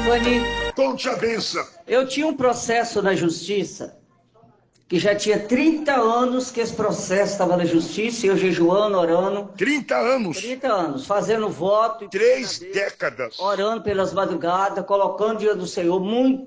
Ivani, Conte a benção. eu tinha um processo na justiça, que já tinha 30 anos que esse processo estava na justiça, e eu jejuando, orando. 30 anos. 30 anos, fazendo voto. 3 décadas. Orando pelas madrugadas, colocando diante do Senhor, muito